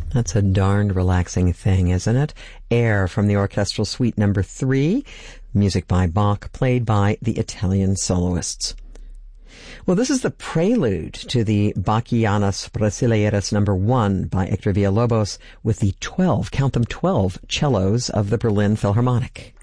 That's a darned relaxing thing, isn't it? Air from the Orchestral Suite No. 3, music by Bach, played by the Italian soloists. Well, this is the prelude to the Bachianas Brasileiras No. 1 by Hector Villalobos with the 12 cellos of the Berlin Philharmonic.